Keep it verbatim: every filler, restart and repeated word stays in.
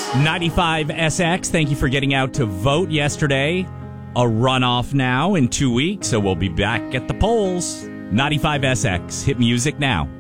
ninety-five S X, thank you for getting out to vote yesterday. A runoff now in two weeks, so we'll be back at the polls. ninety-five S X, hit music now.